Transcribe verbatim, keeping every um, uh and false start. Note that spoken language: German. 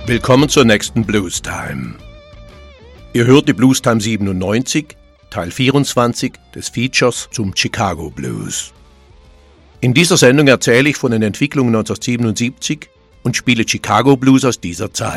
Willkommen zur nächsten Blues Time. Ihr hört die Blues Time siebenundneunzig, Teil vierundzwanzig des Features zum Chicago Blues. In dieser Sendung erzähle ich von den Entwicklungen neunzehnhundertsiebenundsiebzig und spiele Chicago Blues aus dieser Zeit.